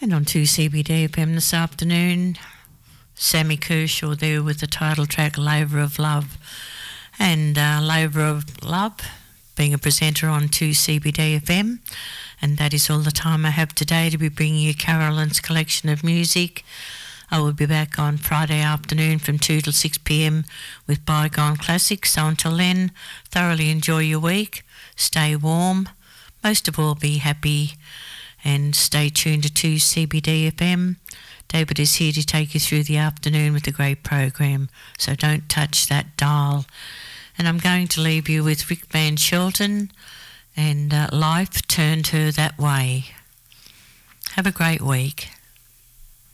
And on 2CBD FM this afternoon, Sammy Kershaw there with the title track Labour of Love. And Labour of Love being a presenter on 2CBD FM. And that is all the time I have today to be bringing you Carolyn's collection of music. I will be back on Friday afternoon from 2 till 6 p.m. with Bygone Classics. So until then, thoroughly enjoy your week. Stay warm. Most of all, be happy. And stay tuned to 2CBD FM. David is here to take you through the afternoon with a great program. So don't touch that dial. And I'm going to leave you with Rick Van Shelton and Life Turned Her That Way. Have a great week.